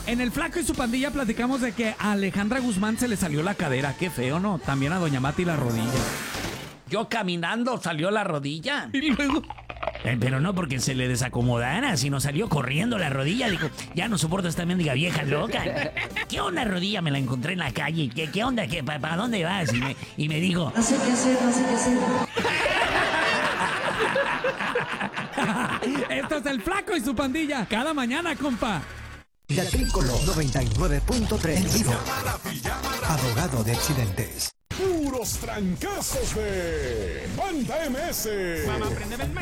En el Flaco y su pandilla platicamos de que a Alejandra Guzmán se le salió la cadera. Qué feo, ¿no? También a Doña Mati la rodilla. Yo caminando salió la rodilla. Y luego... Pero no porque se le desacomodara, sino salió corriendo la rodilla. Dijo, ya no soporto esta mendiga vieja loca. ¿Qué onda, rodilla? Me la encontré en la calle. ¿Qué onda? ¿Para dónde vas? Y me dijo... No sé qué hacer. Esto es el Flaco y su pandilla. Cada mañana, compa. De Tricolor 99.3 en vivo. Abogado de accidentes. Puros trancazos de Banda MS. Mamá, préndeme el